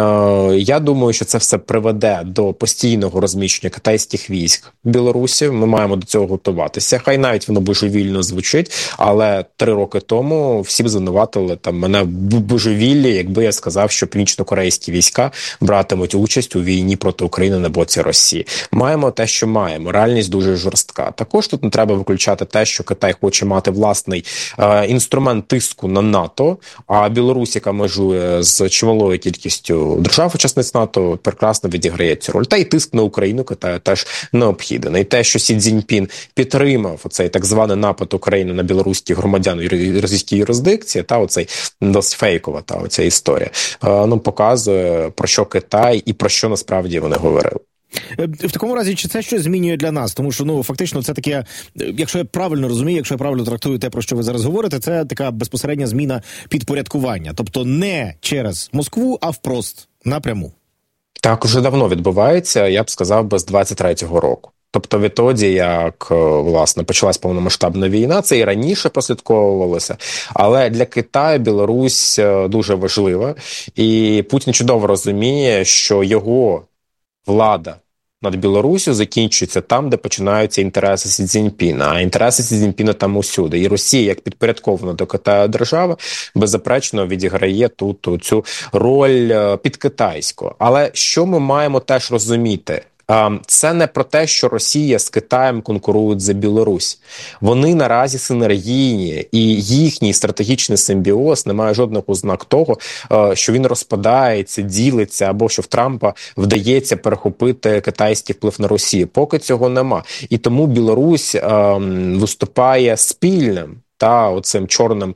Я думаю, що це все приведе до постійного розміщення китайських військ в Білорусі. Ми маємо до цього готуватися. Хай навіть воно божевільно звучить, але три роки тому всі б звинуватили там мене в божевіллі, якби я сказав, що північно-корейські війська братимуть участь у війні проти України на боці Росії. Маємо те, що маємо. Реальність дуже жорстка. Також тут не треба виключати те, що Китай хоче мати власний е, інструмент тиску на НАТО, НАТО, а Білорусь, яка межує з чималою кількістю держав-учасниць НАТО, прекрасно відіграє цю роль. Та й тиск на Україну Китаю теж необхідний. І те, що Сі Цзіньпін підтримав оцей так званий напад України на білоруських громадян в російській юрисдикції, та оцей досить фейкова та оця історія, ну, показує, про що Китай і про що насправді вони говорили. В такому разі, чи це щось змінює для нас? Тому що, ну, фактично, це таке, якщо я правильно розумію, якщо я правильно трактую те, про що ви зараз говорите, це така безпосередня зміна підпорядкування. Тобто не через Москву, а впрост, напряму. Так, уже давно відбувається, я б сказав, би з двадцять третього року. Тобто відтоді, як, власне, почалась повномасштабна війна, це і раніше прослідковувалося, але для Китаю Білорусь дуже важлива, і Путін чудово розуміє, що його влада над Білоруссю закінчується там, де починаються інтереси Сі Цзіньпіна, а інтереси Сі Цзіньпіна там усюди. І Росія, як підпорядкована до Китаю держава, беззаперечно відіграє тут цю роль підкитайську. Але що ми маємо теж розуміти? Це не про те, що Росія з Китаєм конкурують за Білорусь. Вони наразі синергійні, і їхній стратегічний симбіоз не має жодних ознак того, що він розпадається, ділиться, або що в Трампа вдається перехопити китайський вплив на Росію. Поки цього нема. І тому Білорусь ем, виступає спільним та оцим чорним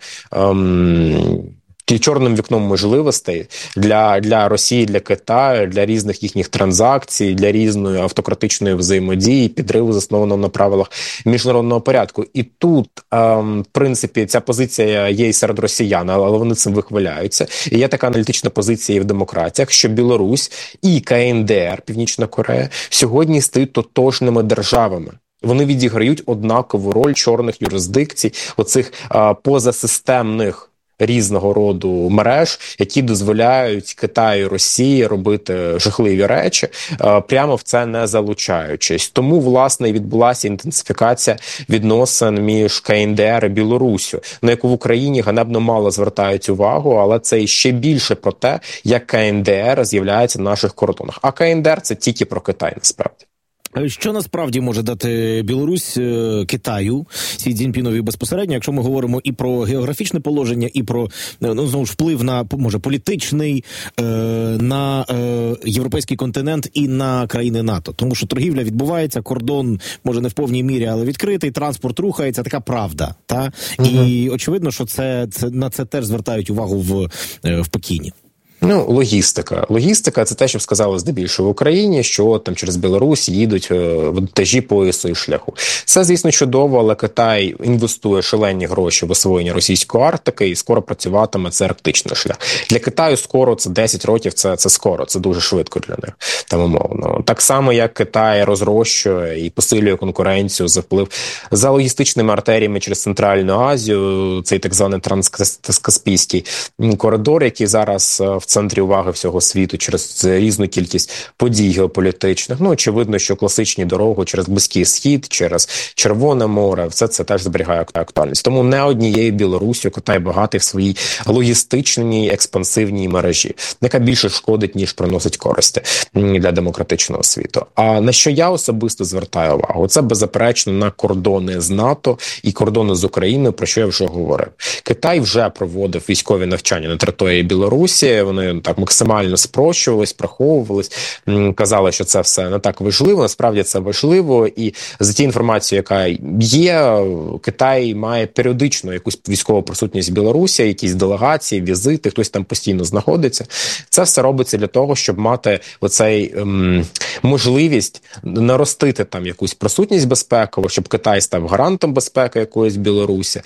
ем, чорним вікном можливостей для, для Росії, для Китаю, для різних їхніх транзакцій, для різної автократичної взаємодії, підриву, заснованого на правилах міжнародного порядку. І тут, ем, в принципі, ця позиція є і серед росіян, але вони цим вихваляються. І є така аналітична позиція і в демократіях, що Білорусь і Ка Ен Де Ер, Північна Корея, сьогодні стають тотожними державами. Вони відіграють однакову роль чорних юрисдикцій, оцих а, позасистемних різного роду мереж, які дозволяють Китаю і Росії робити жахливі речі, прямо в це не залучаючись. Тому, власне, і відбулася інтенсифікація відносин між Ка Ен Де Ер і Білоруссю, на яку в Україні ганебно мало звертають увагу, але це ще більше про те, як Ка Ен Де Ер з'являється на наших кордонах. А Ка Ен Де Ер – це тільки про Китай, насправді. Що насправді може дати Білорусь Китаю, Сі Цзіньпінові безпосередньо, якщо ми говоримо і про географічне положення, і про, ну, знову ж, вплив на, може, політичний, е, на е, європейський континент і на країни НАТО? Тому що торгівля відбувається, кордон, може, не в повній мірі, але відкритий, транспорт рухається, така правда. Та? Угу. І очевидно, що це, це, на це теж звертають увагу в, в Пекіні. Ну, логістика. Логістика – це те, що сказали здебільшого в Україні, що там через Білорусь їдуть вантажі поясу і шляху. Це, звісно, чудово, але Китай інвестує шалені гроші в освоєння російської Арктики, і скоро працюватиме це арктичний шлях. Для Китаю скоро, це десять років, це, це скоро, це дуже швидко для них, там умовно. Так само, як Китай розрощує і посилює конкуренцію за вплив за логістичними артеріями через Центральну Азію, цей так званий транскаспійський коридор, який зараз в центрі уваги всього світу через різну кількість подій геополітичних. Ну, очевидно, що класичні дороги через Близький Схід, через Червоне море, все це теж зберігає актуальність. Тому не однією Білоруссю Китай багатий в своїй логістичній експансивній мережі, яка більше шкодить, ніж приносить користі для демократичного світу. А на що я особисто звертаю увагу? Це, беззаперечно, на кордони з НАТО і кордони з Україною, про що я вже говорив. Китай вже проводив військові навчання на території Білорусі, вони так максимально спрощувались, приховувались, казали, що це все не так важливо. Насправді це важливо, і за ті інформацією, яка є, Китай має періодично якусь військову присутність в Білорусі, якісь делегації, візити, хтось там постійно знаходиться. Це все робиться для того, щоб мати оцей ем, можливість наростити там якусь присутність безпекову, щоб Китай став гарантом безпеки якоїсь Білорусі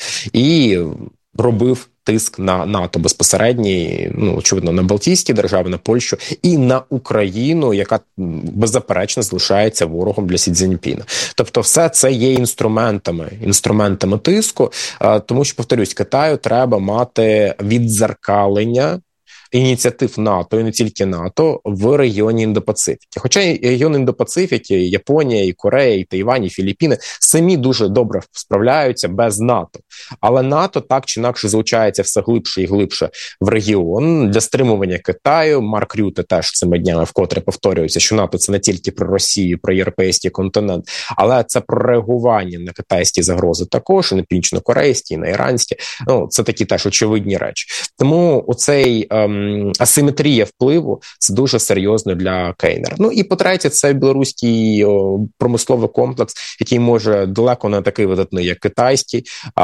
і робив тиск на НАТО безпосередній, ну, очевидно, на Балтійські держави, на Польщу і на Україну, яка беззаперечно залишається ворогом для Сі Цзіньпіна. Тобто все це є інструментами, інструментами тиску, тому що, повторюсь, Китаю треба мати віддзеркалення ініціатив НАТО, і не тільки НАТО, в регіоні Індо-Пацифіки. Хоча регіон Індо-Пацифіки, Японія, і Корея, і Тайвань, і Філіппіни самі дуже добре справляються без НАТО. Але НАТО так чи інакше залучається все глибше і глибше в регіон для стримування Китаю. Марк Рюте теж цими днями вкотре повторюється, що НАТО – це не тільки про Росію, про європейський континент, але це про реагування на китайські загрози також, і на північно-корейські, і на іранські. Ну, це такі теж очевидні речі. Тому оцей ем, асиметрія впливу – це дуже серйозно для Кейнера. Ну і по-третє, це білоруський о, промисловий комплекс, який може далеко не такий видатний, як китайський,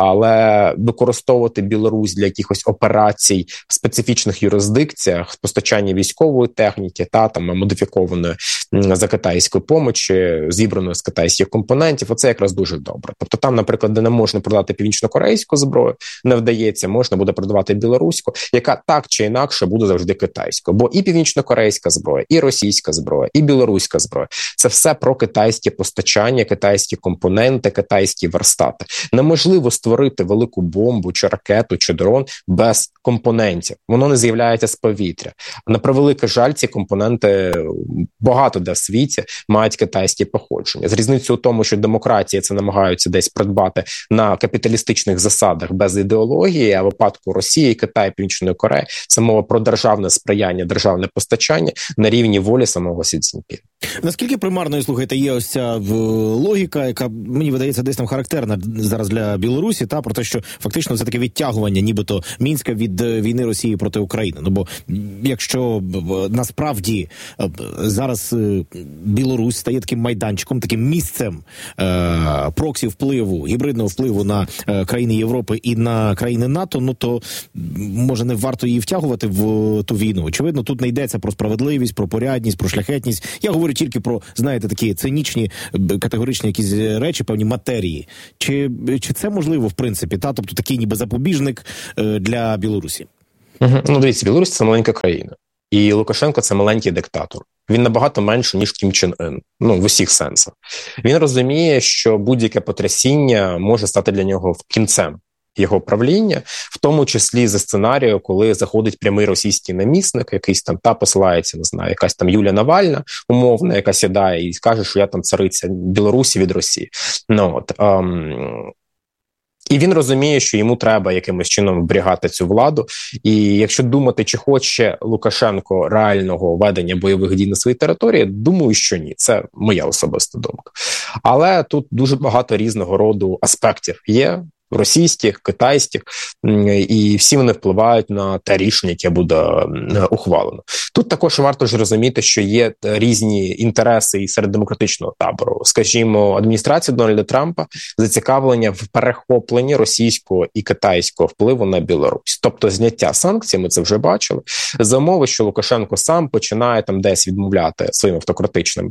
але використовувати Білорусь для якихось операцій в специфічних юрисдикціях, постачання військової техніки та там модифікованої за китайської помочі, зібраної з китайських компонентів, оце якраз дуже добре. Тобто там, наприклад, де не можна продати північно-корейську зброю, не вдається, можна буде продавати білоруську, яка так чи інакше буде завжди китайською. Бо і північно-корейська зброя, і російська зброя, і білоруська зброя – це все про китайське постачання, китайські компоненти, китайські верстати. Неможливо створити велику бомбу, чи ракету, чи дрон без компонентів. Воно не з'являється з повітря. На превеликий жаль, ці компоненти багато де в світі мають китайське походження. З різницею у тому, що демократії це намагаються десь придбати на капіталістичних засадах без ідеології, а в випадку Росії, Китаю, Північної Кореї це мова про державне сприяння, державне постачання на рівні волі самого Сі Цзіньпіна. Наскільки примарною, слухайте, є ось ця логіка, яка, мені видається, десь там характерна зараз для Білорусі, та, про те, що фактично це таке відтягування нібито Мінська від війни Росії проти України. Ну, бо якщо насправді зараз Білорусь стає таким майданчиком, таким місцем е, проксі впливу, гібридного впливу на е, країни Європи і на країни НАТО, ну то може не варто її втягувати в ту війну. Очевидно, тут не йдеться про справедливість, про порядність, про шляхетність. Я говорю тільки про, знаєте, такі цинічні, категоричні якісь речі, певні матерії. Чи, чи це можливо, в принципі, та? Тобто такий ніби запобіжник е, для Білорусі? Угу. Ну, дивіться, Білорусь – це маленька країна. І Лукашенко – це маленький диктатор. Він набагато менше, ніж Кім Чен Ын. Ну, в усіх сенсах. Він розуміє, що будь-яке потрясіння може стати для нього кінцем його правління, в тому числі за сценарією, коли заходить прямий російський намісник, якийсь там, та посилається, не знаю, якась там Юлія Навальна, умовна, яка сідає і каже, що я там цариця Білорусі від Росії. Ну, от, ем... І він розуміє, що йому треба якимось чином вберігати цю владу. І якщо думати, чи хоче Лукашенко реального ведення бойових дій на своїй території, думаю, що ні. Це моя особиста думка. Але тут дуже багато різного роду аспектів є. Російських, китайських, і всі вони впливають на те рішення, яке буде ухвалено. Тут також варто ж розуміти, що є різні інтереси і серед демократичного табору. Скажімо, адміністрація Дональда Трампа зацікавлення в перехопленні російського і китайського впливу на Білорусь. Тобто зняття санкцій, ми це вже бачили, за умови, що Лукашенко сам починає там десь відмовляти своїм автократичним,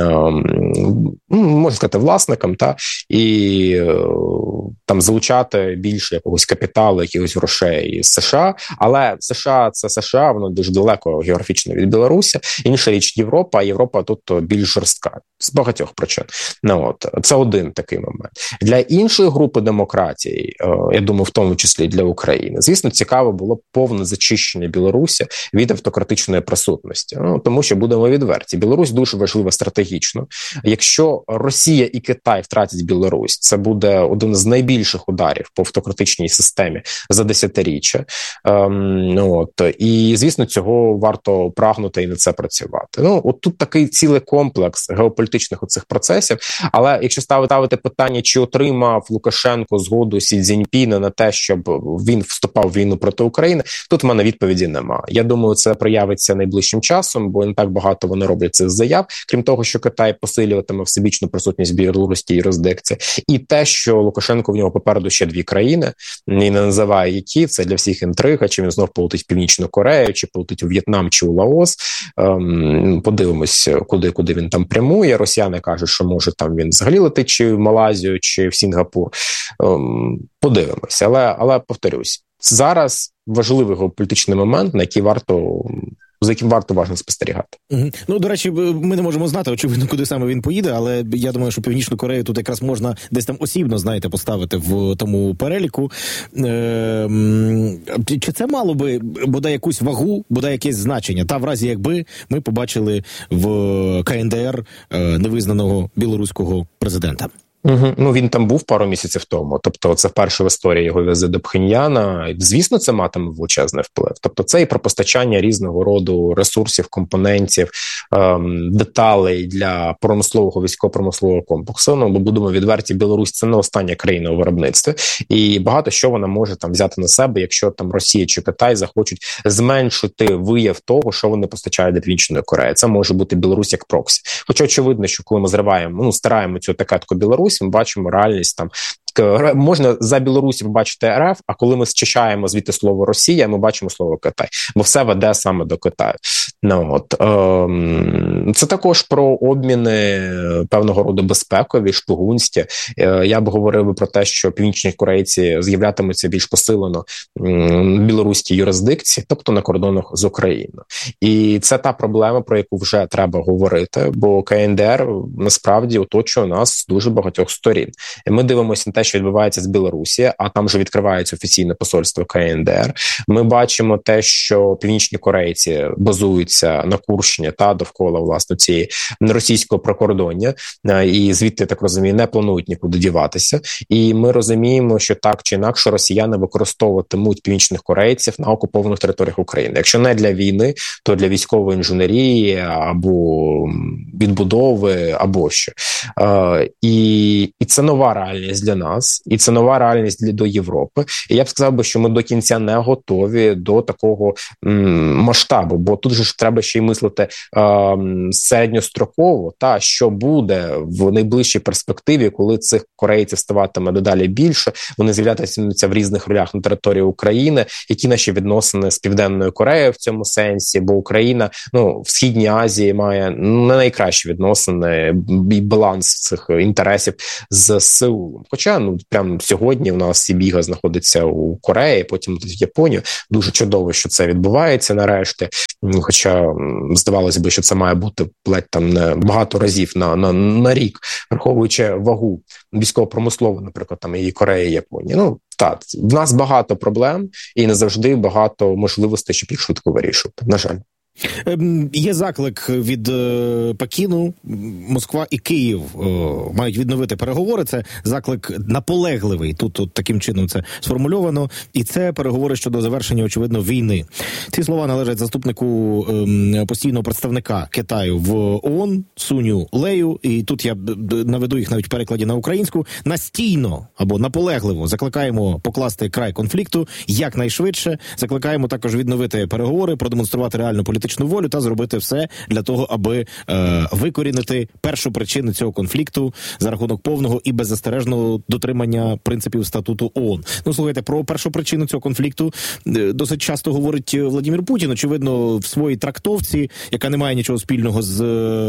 можна сказати, власникам, та, і там залучати більше якогось капіталу, якихось грошей з США, але США – це США, воно дуже далеко географічно від Білорусі. Інша річ Європа, а Європа тут більш жорстка. З багатьох причин. Ну, от, це один такий момент. Для іншої групи демократії, я думаю, в тому числі для України, звісно, цікаво було б повне зачищення Білорусі від автократичної присутності. Ну, тому що, будемо відверті, Білорусь дуже важлива стратегічно. Якщо Росія і Китай втратять Білорусь, це буде один з найбільших ударів по автократичній системі за десятиріччя. Ем, ну, от, і, звісно, цього варто прагнути і на це працювати. Ну, от тут такий цілий комплекс геополітичних оцих процесів, але якщо ставити питання, чи отримав Лукашенко згоду Сі Цзіньпіна на те, щоб він вступав в війну проти України, тут в мене відповіді нема. Я думаю, це проявиться найближчим часом, бо не так багато вони роблять цих заяв, крім того, що Китай посилюватиме всебічну присутність в білоруській юрисдикції, і те, що Лукашенко в нього попереду ще дві країни, і не називає які, це для всіх інтрига, чи він знов полетить в Північну Корею, чи полетить у В'єтнам, чи у Лаос. Ем, подивимось, куди, куди він там прямує. Росіяни кажуть, що може там він взагалі летить чи в Малайзію, чи в Сінгапур. Ем, подивимось. Але, але повторюсь, зараз важливий геополітичний момент, на який варто за яким варто уважно спостерігати. Угу. Ну, до речі, ми не можемо знати, очевидно, куди саме він поїде, але я думаю, що Північну Корею тут якраз можна десь там осібно, знаєте, поставити в тому переліку. Е, чи це мало би бодай якусь вагу, бодай якесь значення? Та в разі, якби ми побачили в КНДР невизнаного білоруського президента. Угу. Ну, він там був пару місяців тому, тобто це вперше в історії його візи до Пхеньяна. Звісно, це матиме величезний вплив. Тобто це і про постачання різного роду ресурсів, компонентів, ем, деталей для промислового, військово-промислового комплексу. Ну, бо будемо відверті, Білорусь – це не остання країна у виробництві. І багато що вона може там взяти на себе, якщо там Росія чи Китай захочуть зменшити вияв того, що вони постачають до Північної Кореї. Це може бути Білорусь як проксі. Хоча очевидно, що коли ми зриваємо, ну, стираємо цю такетку Білорусь, ми бачимо реальність там. Можна за Білорусі побачити РФ, а коли ми зчищаємо звідти слово Росія, ми бачимо слово Китай, бо все веде саме до Китаю. Ну, от, е, це також про обміни певного роду безпекові, шпигунські. Е, я б говорив про те, що північні корейці з'являтимуться більш посилено в білоруській юрисдикції, тобто на кордонах з Україною. І це та проблема, про яку вже треба говорити, бо КНДР насправді оточує нас з дуже багатьох сторін. І ми дивимося на те, що відбувається з Білорусі, а там вже відкривається офіційне посольство КНДР. Ми бачимо те, що північні корейці базуються на Курщині та довкола, власне, цієї російського прикордоння, і звідти, так розумію, не планують нікуди діватися. І ми розуміємо, що так чи інакше росіяни використовуватимуть північних корейців на окупованих територіях України. Якщо не для війни, то для військової інженерії або відбудови, або що. І, і це нова реальність для нас, і це нова реальність для до Європи. І я б сказав би, що ми до кінця не готові до такого м, масштабу, бо тут же ж треба ще й мислити е, середньостроково, та що буде в найближчій перспективі, коли цих корейців ставатиме дедалі більше, вони з'являтимуться в різних ролях на території України, які наші відносини з Південною Кореєю в цьому сенсі, бо Україна, ну, в Східній Азії має не найкращі відносини і баланс цих інтересів з Сеулом. Хоча, ну, прямо сьогодні у нас Сібіга знаходиться у Кореї, потім в Японію. Дуже чудово, що це відбувається нарешті. Хоча здавалося б, що це має бути ледь там не багато разів на, на, на рік, враховуючи вагу військово-промислову, наприклад, там і Кореї, і Японії. Ну, так, в нас багато проблем і не завжди багато можливостей, щоб їх швидко вирішувати. На жаль. Є заклик від е, Пекіну, Москва і Київ е, мають відновити переговори. Це заклик наполегливий. Тут, тут таким чином це сформульовано. І це переговори щодо завершення, очевидно, війни. Ці слова належать заступнику е, постійного представника Китаю в ООН Суню Лею. І тут я наведу їх навіть в перекладі на українську. Настійно або наполегливо закликаємо покласти край конфлікту якнайшвидше. Закликаємо також відновити переговори, продемонструвати реальну політичну волю та зробити все для того, аби е, викорінити першу причину цього конфлікту за рахунок повного і беззастережного дотримання принципів статуту ООН. Ну, слухайте, про першу причину цього конфлікту е, досить часто говорить Владимир Путін, очевидно, в своїй трактовці, яка не має нічого спільного з,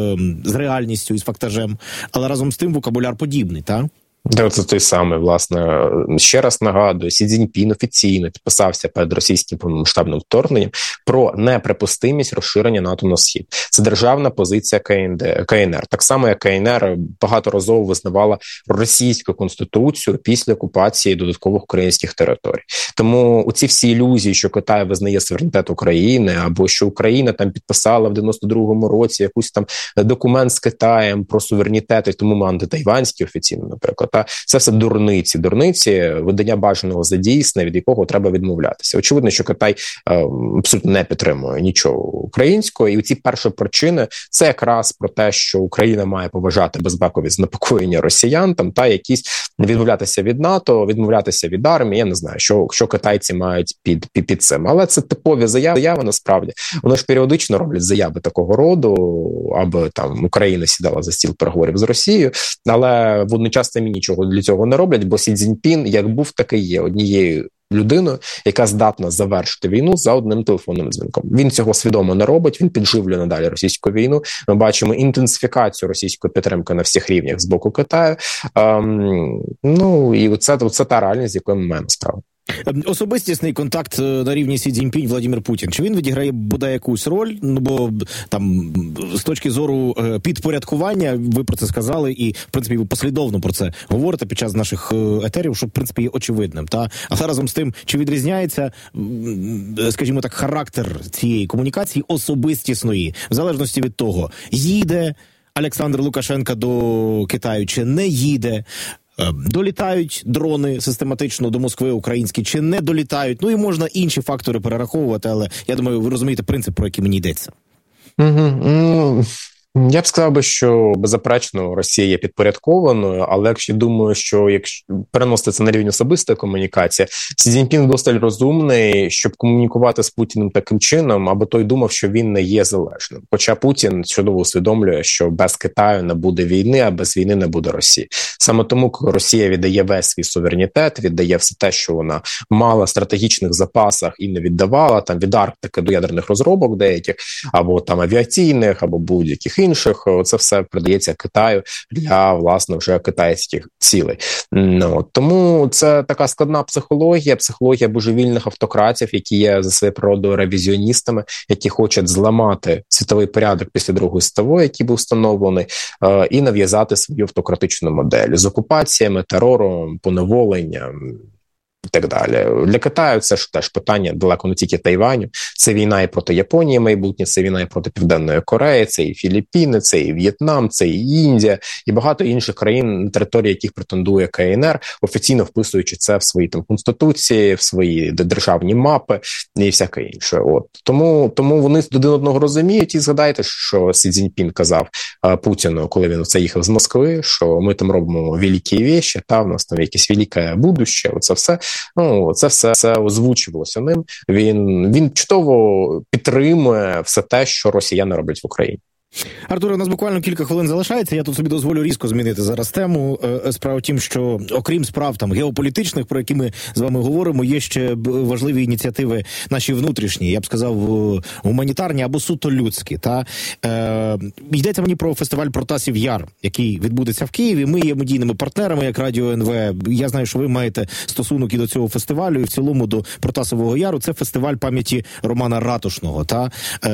з реальністю і з фактажем, але разом з тим вокабуляр подібний, так? Так, це той самий, власне. Ще раз нагадую, Сі Цзіньпін офіційно підписався перед російським повномасштабним вторгненням про неприпустимість розширення НАТО на схід. Це державна позиція КНР. Так само, як КНР багаторазово визнавала російську конституцію після окупації додаткових українських територій. Тому оці всі ілюзії, що Китай визнає суверенітет України, або що Україна там підписала в дев'яносто другому році якусь там документ з Китаєм про суверенітет, і тому ми антитайванські офіційно, наприклад. Та це все дурниці, дурниці, видання бажаного за дійсне, від якого треба відмовлятися. Очевидно, що Китай е, абсолютно не підтримує нічого українського, і ці перші причини – це якраз про те, що Україна має поважати безпекові занепокоєння росіян, там, та якісь відмовлятися від НАТО, відмовлятися від армії, я не знаю, що, що китайці мають під, під, під цим. Але це типові заяви, заяви насправді. Вони ж періодично роблять заяви такого роду, аби там Україна сідала за стіл переговорів з Росією, але водночас самі нічого для цього не роблять, бо Сі Цзіньпін, як був, так і є однією людиною, яка здатна завершити війну за одним телефонним дзвінком. Він цього свідомо не робить, він підживлює надалі російську війну. Ми бачимо інтенсифікацію російської підтримки на всіх рівнях з боку Китаю. Ем, ну, і це, це та реальність, з якою ми маємо справу. Особистісний контакт на рівні Сі Цзіньпінь, Владимир Путін. Чи він відіграє бодай якусь роль? Ну, бо там з точки зору підпорядкування, ви про це сказали, і, в принципі, ви послідовно про це говорите під час наших етерів, що, в принципі, є очевидним. Та? Але разом з тим, чи відрізняється, скажімо так, характер цієї комунікації особистісної, в залежності від того, їде Олександр Лукашенко до Китаю чи не їде, долітають дрони систематично до Москви українські чи не долітають. Ну і можна інші фактори перераховувати, але я думаю, ви розумієте принцип, про який мені йдеться. Угу. Я б сказав би, що беззаперечно Росія є підпорядкованою, але якщо думаю, що якщо переносити це на рівень особистої комунікації, Сі Цзіньпін досить розумний, щоб комунікувати з Путіним таким чином, аби той думав, що він не є залежним. Хоча Путін чудово усвідомлює, що без Китаю не буде війни, а без війни не буде Росії. Саме тому, коли Росія віддає весь свій суверенітет, віддає все те, що вона мала в стратегічних запасах і не віддавала, там від Арктики до ядерних розробок деяких, або там авіаційних, або будь-яких інших, це все придається Китаю для, власне, вже китайських цілей. Ну, тому це така складна психологія, психологія божевільних автократів, які є за своєю природою ревізіоністами, які хочуть зламати світовий порядок після Другої світової, який був встановлений, і нав'язати свою автократичну модель з окупаціями, терором, поневоленням і так далі. Для Китаю це ж теж питання далеко не тільки Тайваню. Це війна і проти Японії майбутнє, це війна і проти Південної Кореї, це і Філіппіни, це і В'єтнам, це і Індія, і багато інших країн, на території яких претендує Ка Ен Ер, офіційно вписуючи це в свої там конституції, в свої державні мапи і всяке інше. От. Тому, тому вони один одного розуміють, і згадайте, що Сі Цзіньпін казав а, Путіну, коли він оце їхав з Москви, що ми там робимо великі речі, та в нас там якесь велике будуще, оце все. Ну, це все, все озвучувалося ним. Він, він чудово підтримує все те, що росіяни роблять в Україні. Артуре, у нас буквально кілька хвилин залишається. Я тут собі дозволю різко змінити зараз тему. Справа в тім, що окрім справ там геополітичних, про які ми з вами говоримо, є ще важливі ініціативи наші внутрішні, я б сказав, гуманітарні або суто людські. Та е, йдеться мені про фестиваль Протасів Яр, який відбудеться в Києві. Ми є медійними партнерами, як Радіо ен ве. Я знаю, що ви маєте стосунок і до цього фестивалю, і в цілому до Протасового Яру. Це фестиваль пам'яті Романа Ратушного. Та